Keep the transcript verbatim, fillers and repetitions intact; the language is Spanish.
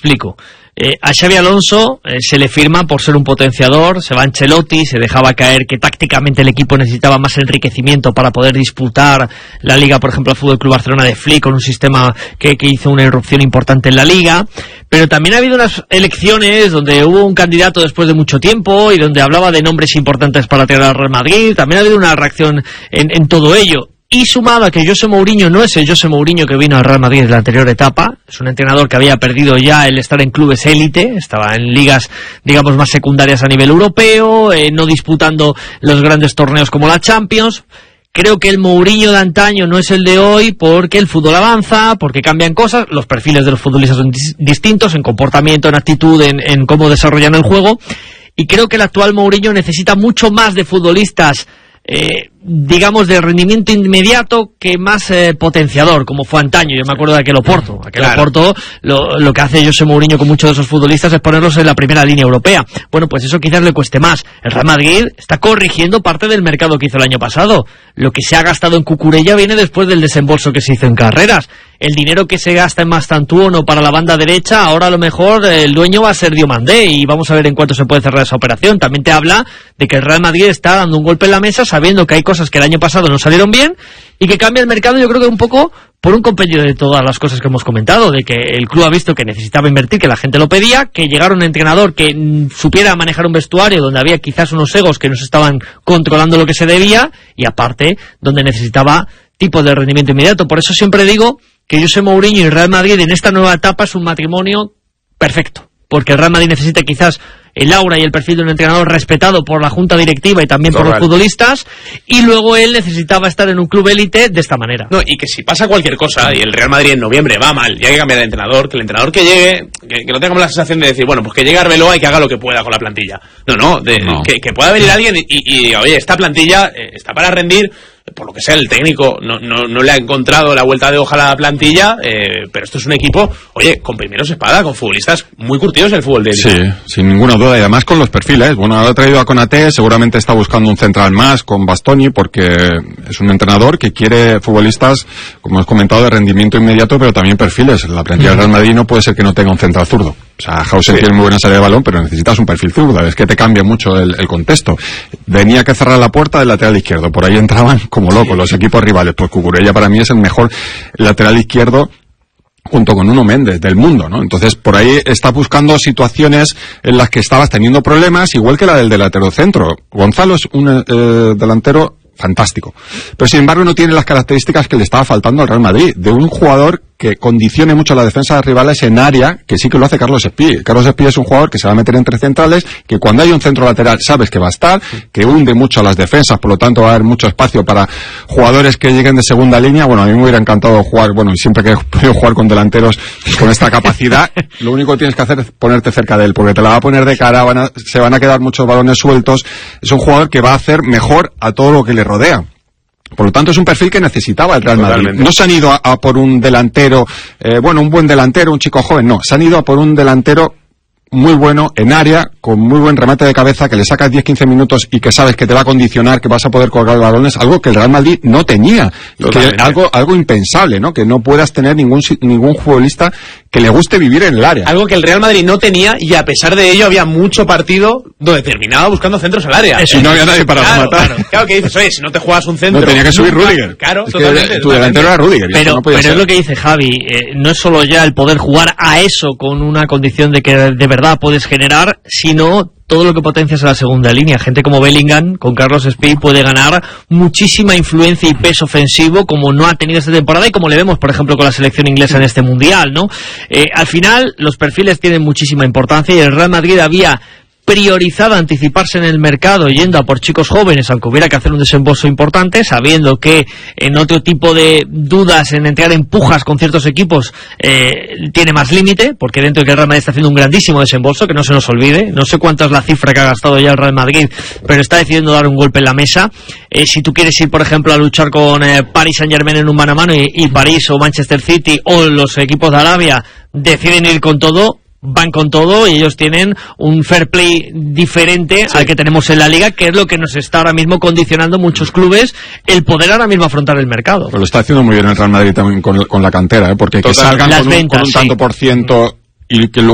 explico. Eh, a Xabi Alonso eh, se le firma por ser un potenciador, se va Ancelotti, se dejaba caer que tácticamente el equipo necesitaba más enriquecimiento para poder disputar la Liga, por ejemplo, el Fútbol Club Barcelona de Flick, con un sistema que, que hizo una irrupción importante en la Liga. Pero también ha habido unas elecciones donde hubo un candidato después de mucho tiempo y donde hablaba de nombres importantes para tirar al Real Madrid. También ha habido una reacción en, en todo ello. Y sumado a que José Mourinho no es el José Mourinho que vino al Real Madrid en la anterior etapa, es un entrenador que había perdido ya el estar en clubes élite, estaba en ligas, digamos, más secundarias a nivel europeo, eh, no disputando los grandes torneos como la Champions. Creo que el Mourinho de antaño no es el de hoy porque el fútbol avanza, porque cambian cosas, los perfiles de los futbolistas son dis- distintos en comportamiento, en actitud, en, en cómo desarrollan el juego, y creo que el actual Mourinho necesita mucho más de futbolistas Eh, digamos de rendimiento inmediato que más eh, potenciador, como fue antaño. Yo me acuerdo de aquel Oporto, aquel claro. Oporto, lo, lo que hace José Mourinho con muchos de esos futbolistas es ponerlos en la primera línea europea. Bueno, pues eso quizás le cueste más. El Real Madrid está corrigiendo parte del mercado que hizo el año pasado. Lo que se ha gastado en Cucurella viene después del desembolso que se hizo en Carreras. El dinero que se gasta en Mastantuono para la banda derecha, ahora a lo mejor el dueño va a ser Diomandé y vamos a ver en cuánto se puede cerrar esa operación. También te habla de que el Real Madrid está dando un golpe en la mesa sabiendo que hay cosas que el año pasado no salieron bien y que cambia el mercado, yo creo que un poco por un compendio de todas las cosas que hemos comentado, de que el club ha visto que necesitaba invertir, que la gente lo pedía, que llegara un entrenador que mm, supiera manejar un vestuario donde había quizás unos egos que no se estaban controlando lo que se debía y aparte donde necesitaba tipo de rendimiento inmediato. Por eso siempre digo que José Mourinho y el Real Madrid en esta nueva etapa es un matrimonio perfecto, porque el Real Madrid necesita quizás el aura y el perfil de un entrenador respetado por la junta directiva y también por los futbolistas, y luego él necesitaba estar en un club élite de esta manera. No, y que si pasa cualquier cosa y el Real Madrid en noviembre va mal y hay que cambiar de entrenador, que el entrenador que llegue, que, que no tengamos la sensación de decir, bueno, pues que llegue Arbeloa y que haga lo que pueda con la plantilla. No, no, de, no. Que, que pueda venir alguien y, y diga, oye, esta plantilla eh, está para rendir. Por lo que sea, el técnico no, no, no le ha encontrado la vuelta de hoja a la plantilla, eh, pero esto es un equipo, oye, con primeros espada, con futbolistas muy curtidos en el fútbol de élite. Sí, sin ninguna duda, y además con los perfiles. Bueno, ahora ha traído a Konaté, seguramente está buscando un central más con Bastoni, porque es un entrenador que quiere futbolistas, como has comentado, de rendimiento inmediato, pero también perfiles. La plantilla del Real Madrid no puede ser que no tenga un central zurdo. O sea, Hauser sí. tiene muy buena salida de balón, pero necesitas un perfil zurdo. Es que te cambia mucho el, el contexto. Venía que cerrar la puerta del lateral izquierdo. Por ahí entraban como locos sí. los equipos rivales. Pues Cucurella para mí es el mejor lateral izquierdo junto con Nuno Méndez del mundo, ¿no? Entonces, por ahí está buscando situaciones en las que estabas teniendo problemas, igual que la del delantero centro. Gonzalo es un eh, delantero fantástico. Pero sin embargo no tiene las características que le estaba faltando al Real Madrid, de un jugador que condicione mucho la defensa de rivales en área, que sí que lo hace Carlos Espí. Carlos Espí es un jugador que se va a meter entre centrales, que cuando hay un centro lateral sabes que va a estar, que hunde mucho a las defensas, por lo tanto va a haber mucho espacio para jugadores que lleguen de segunda línea. Bueno, a mí me hubiera encantado jugar, bueno, y siempre que he podido jugar con delanteros con esta capacidad, lo único que tienes que hacer es ponerte cerca de él, porque te la va a poner de cara, van a, se van a quedar muchos balones sueltos. Es un jugador que va a hacer mejor a todo lo que le rodea. Por lo tanto, es un perfil que necesitaba el Real Madrid. Totalmente. No se han ido a, a por un delantero, eh, bueno, un buen delantero, un chico joven, no. Se han ido a por un delantero muy bueno en área, con muy buen remate de cabeza, que le sacas diez a quince minutos y que sabes que te va a condicionar, que vas a poder colgar balones, algo que el Real Madrid no tenía. Que algo, algo impensable, ¿no? Que no puedas tener ningún, ningún futbolista que le guste vivir en el área. Algo que el Real Madrid no tenía, y a pesar de ello había mucho partido donde terminaba buscando centros al área. Eso, y no había nadie para claro, rematar. Claro, claro que dices, oye, si no te juegas un centro... No, tenía que subir no, Rüdiger. Claro, es totalmente. Que tu delantero era Rüdiger. Pero, no pero ser. es lo que dice Javi, eh, no es solo ya el poder jugar a eso con una condición de que de verdad puedes generar, sino todo lo que potencias a la segunda línea. Gente como Bellingham, con Carlos Espí, puede ganar muchísima influencia y peso ofensivo como no ha tenido esta temporada y como le vemos, por ejemplo, con la selección inglesa en este Mundial, ¿no? Eh, al final, los perfiles tienen muchísima importancia y el Real Madrid había priorizado anticiparse en el mercado yendo a por chicos jóvenes, aunque hubiera que hacer un desembolso importante, sabiendo que en otro tipo de dudas en entrar en pujas con ciertos equipos eh, tiene más límite, porque dentro de que el Real Madrid está haciendo un grandísimo desembolso, que no se nos olvide, no sé cuánta es la cifra que ha gastado ya el Real Madrid, pero está decidiendo dar un golpe en la mesa. Eh, si tú quieres ir, por ejemplo, a luchar con eh, Paris Saint-Germain en un mano a mano y, y París o Manchester City o los equipos de Arabia deciden ir con todo, van con todo y ellos tienen un fair play diferente sí. al que tenemos en la Liga, que es lo que nos está ahora mismo condicionando muchos clubes el poder ahora mismo afrontar el mercado. Pero lo está haciendo muy bien el Real Madrid también con, con la cantera, ¿eh? Porque Total, que salgan con un, ventas, con un tanto sí. por ciento y que